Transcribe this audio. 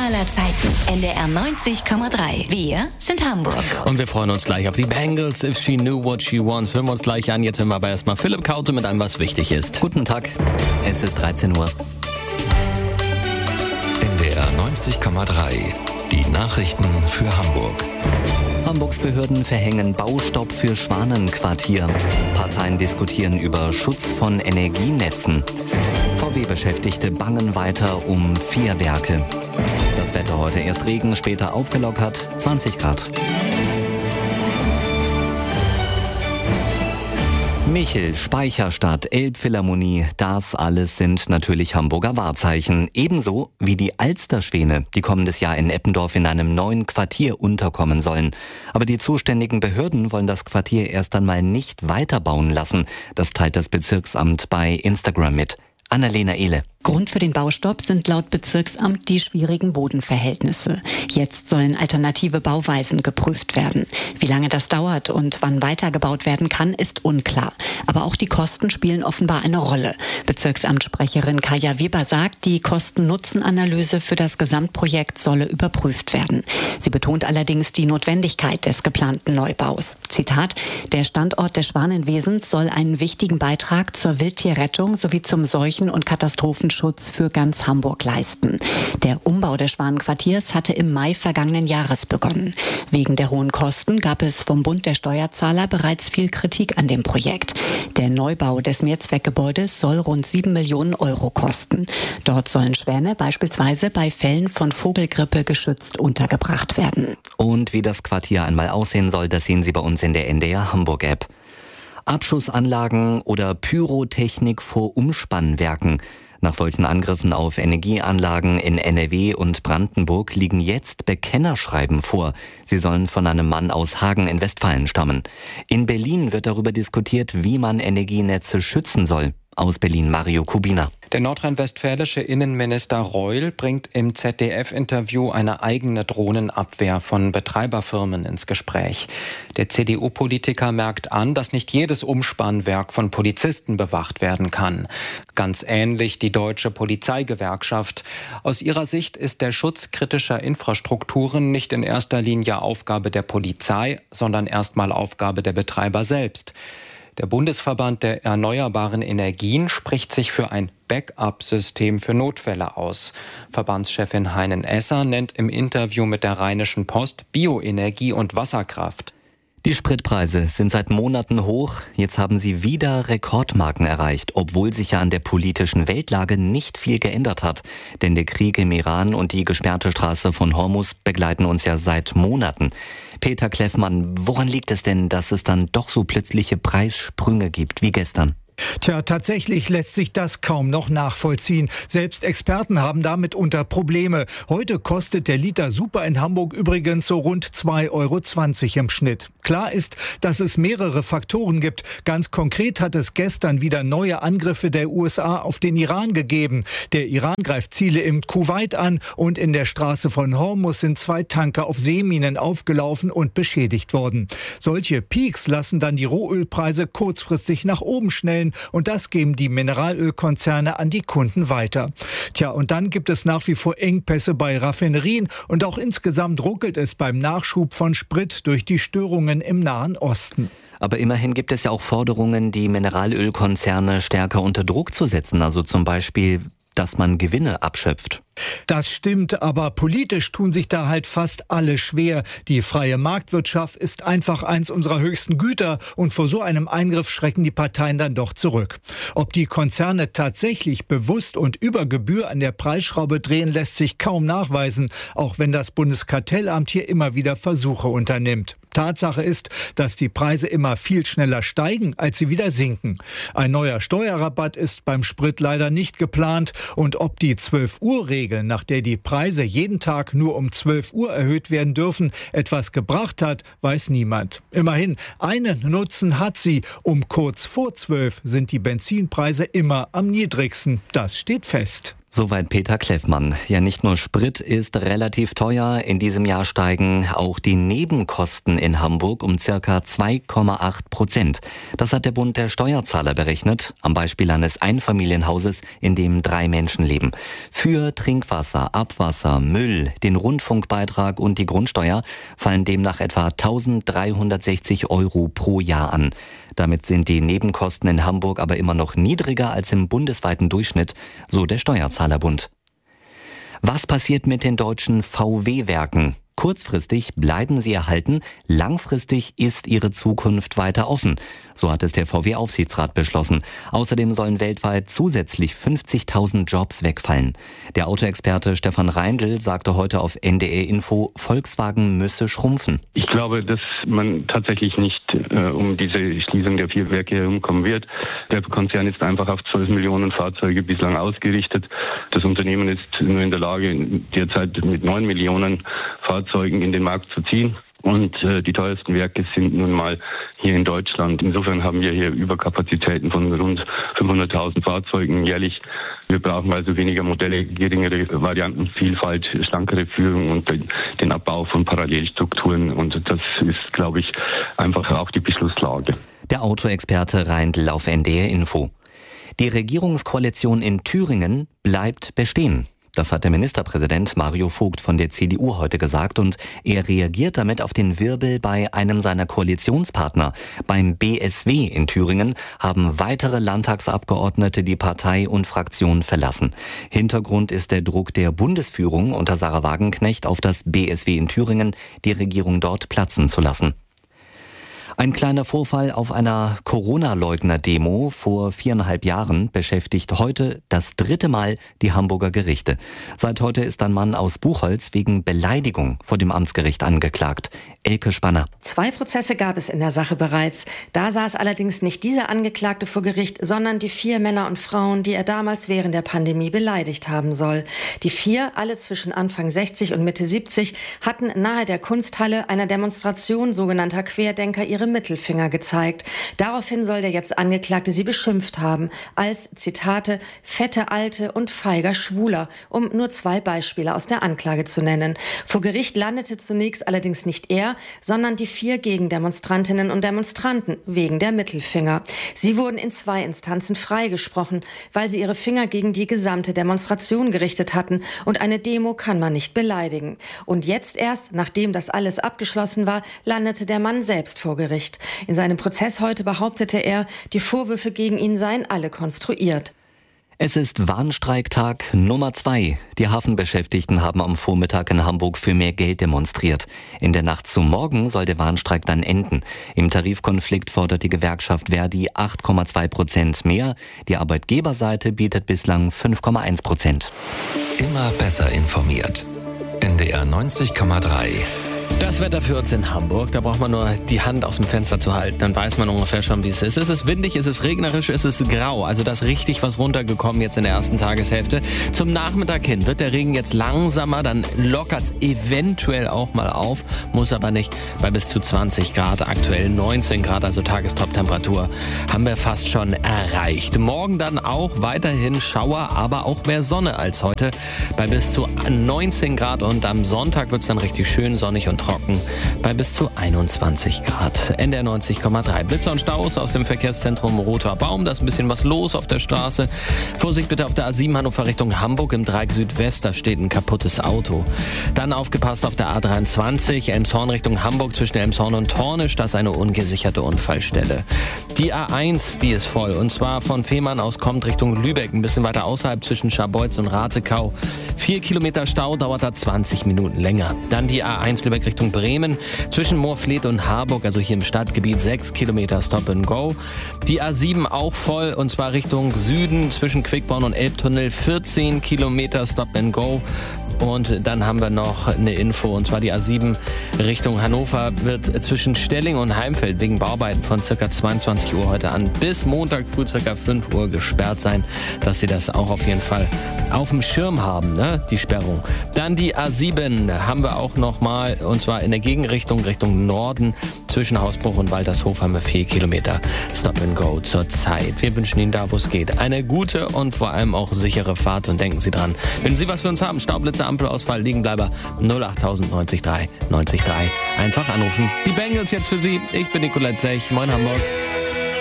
aller Zeiten. NDR 90,3. Wir sind Hamburg. Und wir freuen uns gleich auf die Bangles. If She Knew What She Wants. Hören wir uns gleich an. Jetzt hören wir aber erstmal Philipp Kaute mit einem, was wichtig ist. Guten Tag. Es ist 13 Uhr. NDR 90,3. Die Nachrichten für Hamburg. Hamburgs Behörden verhängen Baustopp für Schwanenquartier. Parteien diskutieren über Schutz von Energienetzen. VW-Beschäftigte bangen weiter um 4 Werke. Das Wetter heute erst Regen, später aufgelockert, 20 Grad. Michel, Speicherstadt, Elbphilharmonie, das alles sind natürlich Hamburger Wahrzeichen. Ebenso wie die Alsterschwäne, die kommendes Jahr in Eppendorf in einem neuen Quartier unterkommen sollen. Aber die zuständigen Behörden wollen das Quartier erst einmal nicht weiterbauen lassen. Das teilt das Bezirksamt bei Instagram mit. Annalena Ehle. Grund für den Baustopp sind laut Bezirksamt die schwierigen Bodenverhältnisse. Jetzt sollen alternative Bauweisen geprüft werden. Wie lange das dauert und wann weitergebaut werden kann, ist unklar. Aber auch die Kosten spielen offenbar eine Rolle. Bezirksamtssprecherin Kaja Weber sagt, die Kosten-Nutzen-Analyse für das Gesamtprojekt solle überprüft werden. Sie betont allerdings die Notwendigkeit des geplanten Neubaus. Zitat: Der Standort des Schwanenwesens soll einen wichtigen Beitrag zur Wildtierrettung sowie zum Seuchen- und Katastrophenschutz für ganz Hamburg leisten. Der Umbau des Schwanenquartiers hatte im Mai vergangenen Jahres begonnen. Wegen der hohen Kosten gab es vom Bund der Steuerzahler bereits viel Kritik an dem Projekt. Der Neubau des Mehrzweckgebäudes soll rund 7 Millionen Euro kosten. Dort sollen Schwäne beispielsweise bei Fällen von Vogelgrippe geschützt untergebracht werden. Und wie das Quartier einmal aussehen soll, das sehen Sie bei uns in der NDR Hamburg-App. Abschussanlagen oder Pyrotechnik vor Umspannwerken. Nach solchen Angriffen auf Energieanlagen in NRW und Brandenburg liegen jetzt Bekennerschreiben vor. Sie sollen von einem Mann aus Hagen in Westfalen stammen. In Berlin wird darüber diskutiert, wie man Energienetze schützen soll. Aus Berlin Mario Kubina. Der nordrhein-westfälische Innenminister Reul bringt im ZDF-Interview eine eigene Drohnenabwehr von Betreiberfirmen ins Gespräch. Der CDU-Politiker merkt an, dass nicht jedes Umspannwerk von Polizisten bewacht werden kann. Ganz ähnlich die Deutsche Polizeigewerkschaft. Aus ihrer Sicht ist der Schutz kritischer Infrastrukturen nicht in erster Linie Aufgabe der Polizei, sondern erstmal Aufgabe der Betreiber selbst. Der Bundesverband der erneuerbaren Energien spricht sich für ein Backup-System für Notfälle aus. Verbandschefin Heinen Esser nennt im Interview mit der Rheinischen Post Bioenergie und Wasserkraft. Die Spritpreise sind seit Monaten hoch. Jetzt haben sie wieder Rekordmarken erreicht, obwohl sich ja an der politischen Weltlage nicht viel geändert hat. Denn der Krieg im Iran und die gesperrte Straße von Hormuz begleiten uns ja seit Monaten. Peter Kleffmann, woran liegt es denn, dass es dann doch so plötzliche Preissprünge gibt wie gestern? Tja, tatsächlich lässt sich das kaum noch nachvollziehen. Selbst Experten haben damit unter Probleme. Heute kostet der Liter Super in Hamburg übrigens so rund 2,20 € im Schnitt. Klar ist, dass es mehrere Faktoren gibt. Ganz konkret hat es gestern wieder neue Angriffe der USA auf den Iran gegeben. Der Iran greift Ziele im Kuwait an und in der Straße von Hormuz sind 2 Tanker auf Seeminen aufgelaufen und beschädigt worden. Solche Peaks lassen dann die Rohölpreise kurzfristig nach oben schnellen. Und das geben die Mineralölkonzerne an die Kunden weiter. Tja, und dann gibt es nach wie vor Engpässe bei Raffinerien und auch insgesamt ruckelt es beim Nachschub von Sprit durch die Störungen im Nahen Osten. Aber immerhin gibt es ja auch Forderungen, die Mineralölkonzerne stärker unter Druck zu setzen. Also zum Beispiel, dass man Gewinne abschöpft. Das stimmt, aber politisch tun sich da halt fast alle schwer. Die freie Marktwirtschaft ist einfach eins unserer höchsten Güter und vor so einem Eingriff schrecken die Parteien dann doch zurück. Ob die Konzerne tatsächlich bewusst und über Gebühr an der Preisschraube drehen, lässt sich kaum nachweisen, auch wenn das Bundeskartellamt hier immer wieder Versuche unternimmt. Tatsache ist, dass die Preise immer viel schneller steigen, als sie wieder sinken. Ein neuer Steuerrabatt ist beim Sprit leider nicht geplant und ob die 12-Uhr-Regel, nach der die Preise jeden Tag nur um 12 Uhr erhöht werden dürfen, etwas gebracht hat, weiß niemand. Immerhin, einen Nutzen hat sie. Um kurz vor 12 sind die Benzinpreise immer am niedrigsten. Das steht fest. Soweit Peter Kleffmann. Ja, nicht nur Sprit ist relativ teuer. In diesem Jahr steigen auch die Nebenkosten in Hamburg um circa 2,8%. Das hat der Bund der Steuerzahler berechnet, am Beispiel eines Einfamilienhauses, in dem 3 Menschen leben. Für Trinkwasser, Abwasser, Müll, den Rundfunkbeitrag und die Grundsteuer fallen demnach etwa 1.360 € pro Jahr an. Damit sind die Nebenkosten in Hamburg aber immer noch niedriger als im bundesweiten Durchschnitt, so der Steuerzahlerbund. Was passiert mit den deutschen VW-Werken? Kurzfristig bleiben sie erhalten, langfristig ist ihre Zukunft weiter offen. So hat es der VW-Aufsichtsrat beschlossen. Außerdem sollen weltweit zusätzlich 50.000 Jobs wegfallen. Der Autoexperte Stefan Reindl sagte heute auf NDR Info, Volkswagen müsse schrumpfen. Ich glaube, dass man tatsächlich nicht um diese Schließung der 4 Werke herumkommen wird. Der Konzern ist einfach auf 12 Millionen Fahrzeuge bislang ausgerichtet. Das Unternehmen ist nur in der Lage, derzeit mit 9 Millionen Fahrzeugen in den Markt zu ziehen. Und die teuersten Werke sind nun mal hier in Deutschland. Insofern haben wir hier Überkapazitäten von rund 500.000 Fahrzeugen jährlich. Wir brauchen also weniger Modelle, geringere Variantenvielfalt, schlankere Führung und den Abbau von Parallelstrukturen. Und das ist, glaube ich, einfach auch die Beschlusslage. Der Autoexperte Reindl auf NDR Info. Die Regierungskoalition in Thüringen bleibt bestehen. Das hat der Ministerpräsident Mario Vogt von der CDU heute gesagt und er reagiert damit auf den Wirbel bei einem seiner Koalitionspartner. Beim BSW in Thüringen haben weitere Landtagsabgeordnete die Partei und Fraktion verlassen. Hintergrund ist der Druck der Bundesführung unter Sarah Wagenknecht auf das BSW in Thüringen, die Regierung dort platzen zu lassen. Ein kleiner Vorfall auf einer Corona-Leugner-Demo vor 4,5 Jahren beschäftigt heute das 3. Mal die Hamburger Gerichte. Seit heute ist ein Mann aus Buchholz wegen Beleidigung vor dem Amtsgericht angeklagt. Elke Spanner. 2 Prozesse gab es in der Sache bereits. Da saß allerdings nicht dieser Angeklagte vor Gericht, sondern die 4 Männer und Frauen, die er damals während der Pandemie beleidigt haben soll. Die 4, alle zwischen Anfang 60 und Mitte 70, hatten nahe der Kunsthalle einer Demonstration sogenannter Querdenker ihre Mittelfinger gezeigt. Daraufhin soll der jetzt Angeklagte sie beschimpft haben als, Zitate, fette Alte und feiger Schwuler, um nur 2 Beispiele aus der Anklage zu nennen. Vor Gericht landete zunächst allerdings nicht er, sondern die 4 Gegendemonstrantinnen und Demonstranten wegen der Mittelfinger. Sie wurden in 2 Instanzen freigesprochen, weil sie ihre Finger gegen die gesamte Demonstration gerichtet hatten und eine Demo kann man nicht beleidigen. Und jetzt erst, nachdem das alles abgeschlossen war, landete der Mann selbst vor Gericht. In seinem Prozess heute behauptete er, die Vorwürfe gegen ihn seien alle konstruiert. Es ist Warnstreiktag Nummer 2. Die Hafenbeschäftigten haben am Vormittag in Hamburg für mehr Geld demonstriert. In der Nacht zum Morgen soll der Warnstreik dann enden. Im Tarifkonflikt fordert die Gewerkschaft Verdi 8,2% mehr. Die Arbeitgeberseite bietet bislang 5,1%. Immer besser informiert. NDR 90,3. Das Wetter für uns in Hamburg, da braucht man nur die Hand aus dem Fenster zu halten, dann weiß man ungefähr schon, wie es ist. Es ist windig, es ist regnerisch, es ist grau, also da ist richtig was runtergekommen jetzt in der ersten Tageshälfte. Zum Nachmittag hin wird der Regen jetzt langsamer, dann lockert es eventuell auch mal auf, muss aber nicht, bei bis zu 20 Grad, aktuell 19 Grad, also Tagestop-Temperatur, haben wir fast schon erreicht. Morgen dann auch weiterhin Schauer, aber auch mehr Sonne als heute, bei bis zu 19 Grad und am Sonntag wird es dann richtig schön sonnig und trocken bei bis zu 21 Grad. NDR 90,3. Blitzer und Staus aus dem Verkehrszentrum Roter Baum. Da ist ein bisschen was los auf der Straße. Vorsicht bitte auf der A7 Hannover Richtung Hamburg im Dreieck Südwest. Da steht ein kaputtes Auto. Dann aufgepasst auf der A23 Elmshorn Richtung Hamburg zwischen Elmshorn und Tornisch. Das ist eine ungesicherte Unfallstelle. Die A1, die ist voll. Und zwar von Fehmarn aus kommt Richtung Lübeck. Ein bisschen weiter außerhalb zwischen Scharbeutz und Ratekau. 4 Kilometer Stau, dauert da 20 Minuten länger. Dann die A1 Lübeck Richtung Bremen, zwischen Moorfleet und Harburg, also hier im Stadtgebiet 6 Kilometer Stop and Go. Die A7 auch voll und zwar Richtung Süden, zwischen Quickborn und Elbtunnel 14 Kilometer Stop and Go. Und dann haben wir noch eine Info, und zwar die A7 Richtung Hannover wird zwischen Stelling und Heimfeld wegen Bauarbeiten von ca. 22 Uhr heute an bis Montag früh ca. 5 Uhr gesperrt sein, dass Sie das auch auf jeden Fall auf dem Schirm haben, ne? Die Sperrung. Dann die A7 haben wir auch nochmal, und zwar in der Gegenrichtung, Richtung Norden, zwischen Hausbruch und Waltershof haben wir 4 Kilometer Stop and Go zur Zeit. Wir wünschen Ihnen da, wo es geht, eine gute und vor allem auch sichere Fahrt, und denken Sie dran, wenn Sie was für uns haben, Staublitzer, Ampelausfall, Liegenbleiber 08000 90 3 90 3. Einfach anrufen. Die Bengals jetzt für Sie. Ich bin Nicolette Sech. Moin Hamburg.